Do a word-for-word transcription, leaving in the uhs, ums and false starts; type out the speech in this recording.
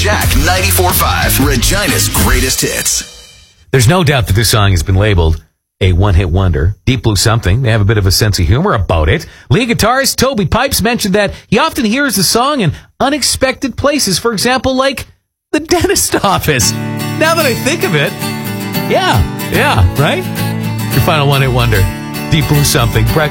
Jack ninety-four point five, Regina's greatest hits. There's no doubt that this song has been labeled a one-hit wonder. Deep Blue Something. They have a bit of a sense of humor about it. Lead guitarist Toby Pipes mentioned that he often hears the song in unexpected places. For example, like the dentist office. Now that I think of it, yeah, yeah, right? Your final one-hit wonder. Deep Blue Something. Breakfast.